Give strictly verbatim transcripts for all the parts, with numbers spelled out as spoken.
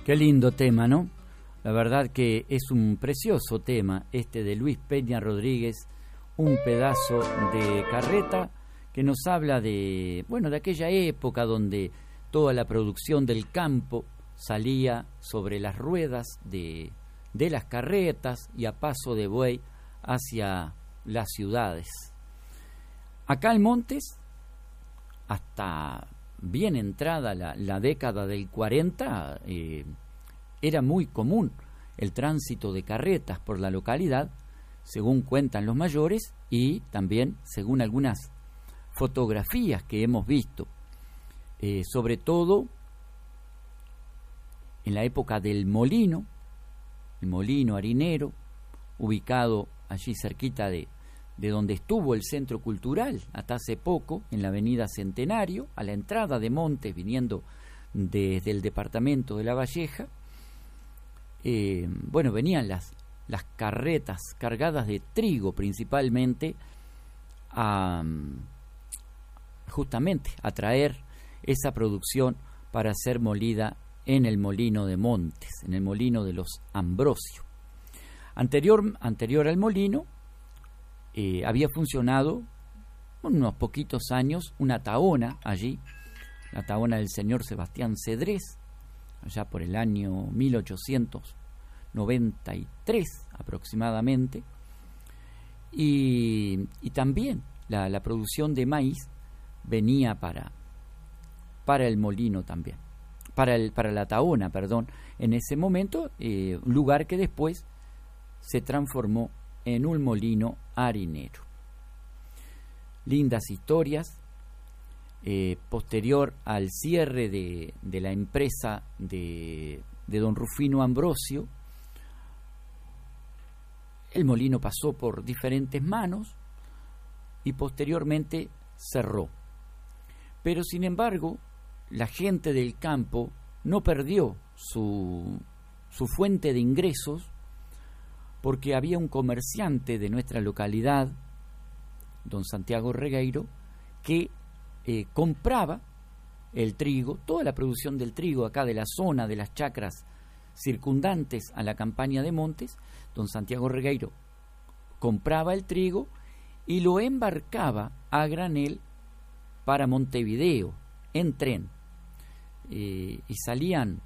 Qué lindo tema, ¿no? La verdad que es un precioso tema este de Luis Peña Rodríguez, un pedazo de carreta que nos habla de, bueno, de aquella época donde toda la producción del campo salía sobre las ruedas de, de las carretas y a paso de buey hacia las ciudades. Acá en Montes, hasta bien entrada la, la década del cuarenta, eh, era muy común el tránsito de carretas por la localidad, según cuentan los mayores y también según algunas fotografías que hemos visto, eh, sobre todo en la época del molino, el molino harinero, ubicado allí cerquita de de donde estuvo el Centro Cultural hasta hace poco, en la avenida Centenario, a la entrada de Montes, viniendo desde el departamento de La Valleja. Eh, bueno, venían las, las carretas cargadas de trigo principalmente a, justamente a traer esa producción para ser molida en el molino de Montes, en el molino de los Ambrosio. Anterior, anterior al molino, Eh, había funcionado unos poquitos años una tahona allí, la tahona del señor Sebastián Cedrés, allá por el año mil ochocientos noventa y tres aproximadamente, y, y también la, la producción de maíz venía para, para el molino también, para, el, para la tahona, perdón, en ese momento, eh, un lugar que después se transformó en un molino harinero. Lindas historias. Eh, posterior al cierre de, de la empresa de, de don Rufino Ambrosio, el molino pasó por diferentes manos y posteriormente cerró. Pero sin embargo, la gente del campo no perdió su, su fuente de ingresos, porque había un comerciante de nuestra localidad, don Santiago Regueiro, que eh, compraba el trigo, toda la producción del trigo acá de la zona de las chacras circundantes a la campaña de Montes. Don Santiago Regueiro compraba el trigo y lo embarcaba a granel para Montevideo en tren, eh, y salían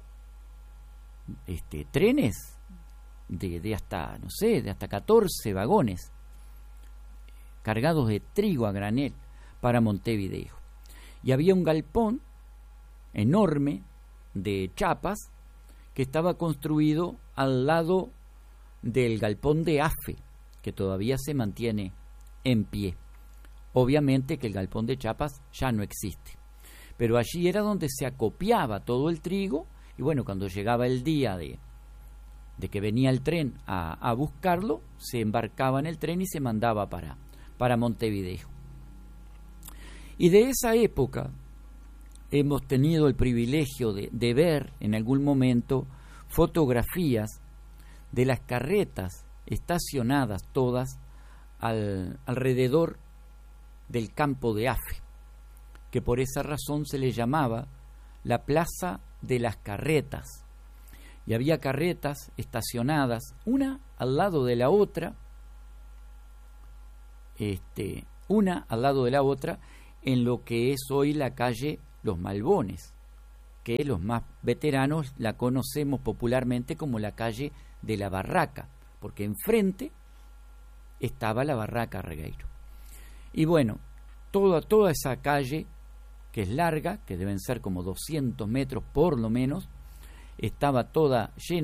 este, trenes De, de hasta, no sé, de hasta catorce vagones cargados de trigo a granel para Montevideo. Y había un galpón enorme de chapas que estaba construido al lado del galpón de Afe, que todavía se mantiene en pie. Obviamente que el galpón de chapas ya no existe, pero allí era donde se acopiaba todo el trigo, y bueno, cuando llegaba el día de de que venía el tren a, a buscarlo, se embarcaba en el tren y se mandaba para, para Montevideo. Y de esa época hemos tenido el privilegio de, de ver en algún momento fotografías de las carretas estacionadas todas al, alrededor del campo de Afe, que por esa razón se le llamaba la Plaza de las Carretas. Y había carretas estacionadas, una al lado de la otra, este, una al lado de la otra, en lo que es hoy la calle Los Malbones, que los más veteranos la conocemos popularmente como la calle de la Barraca, porque enfrente estaba la Barraca Regueiro. Y bueno, toda, toda esa calle, que es larga, que deben ser como doscientos metros por lo menos, estaba toda llena